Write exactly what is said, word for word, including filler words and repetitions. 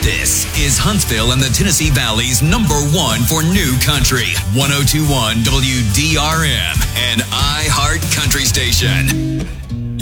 This is Huntsville and the Tennessee Valley's number one for new country. one oh two point one W D R M, an iHeart Country station.